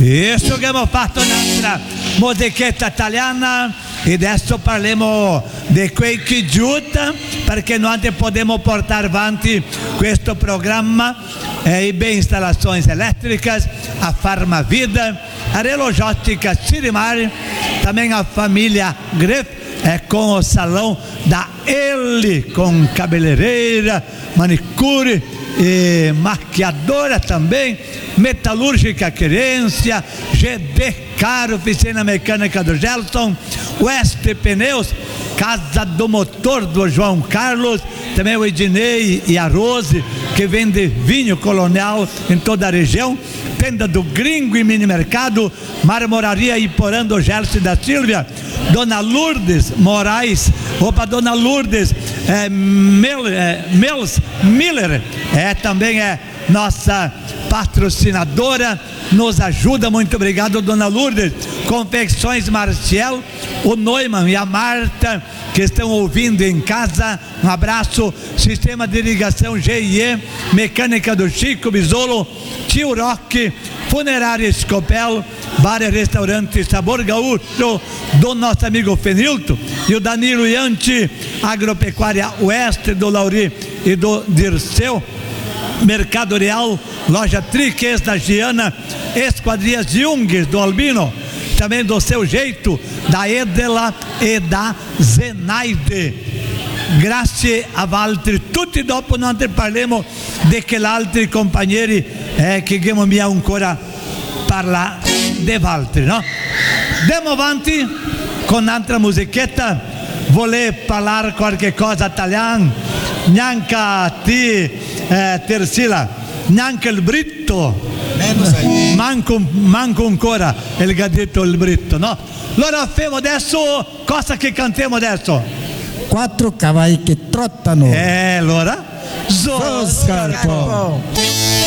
Isso abbiamo fatto un'altra musichetta italiana e adesso parliamo di quei che giuta, perché noi possiamo portare avanti questo programma e bem instalações elétricas, a Farmavida, a Relojótica Sirimar, também a família Greff, com o salão da Ele, com cabeleireira, manicure e maquiadora também, metalúrgica Querência, GD Car, oficina mecânica do Gelson, Oeste Pneus, Casa do Motor do João Carlos, também o Ednei e a Rose, que vende vinho colonial em toda a região, tenda do Gringo e Mini Mercado, Marmoraria Iporã do Gerson da Silvia, Dona Lourdes Moraes, Dona Lourdes Miller, também é nossa patrocinadora, nos ajuda, muito obrigado, Dona Lourdes. Confecções Marcial, o Neumann e a Marta, que estão ouvindo em casa, um abraço. Sistema de irrigação GIE, mecânica do Chico Bisolo, Tio Rock, Funerária Escopel, bar e restaurante Sabor Gaúcho do nosso amigo Fenilto, e o Danilo Ianti, Agropecuária Oeste do Lauri e do Dirceu, Mercado Real, Loja Triques da Giana, Esquadrias Jungs do Albino, também do Seu Jeito, da Edela e da Zenaide. Grazie a Valtteri. Tutti dopo noi parliamo di che altri compagni che abbiamo ancora parlare di Valtteri, no? Andiamo avanti con un'altra musichetta. Vuole parlare qualche cosa italiano? Neanche a te, Tersila, neanche il britto. Manco ancora il gadetto il britto, no? Allora fermo adesso, cosa che cantiamo adesso? 4 cavalli che trottano. Allora? Zoscarpo.